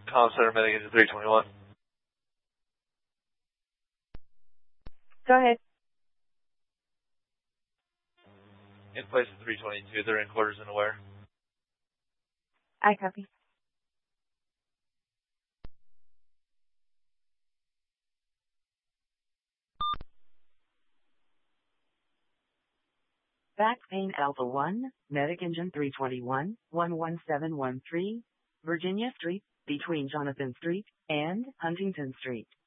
Comm Center, Medic Engine 321. Go ahead. In place at 322. They're in quarters and aware. I copy. Backpain Alpha 1, Medic Engine 321, 11713, Virginia Street, between Jonathan Street and Huntington Street.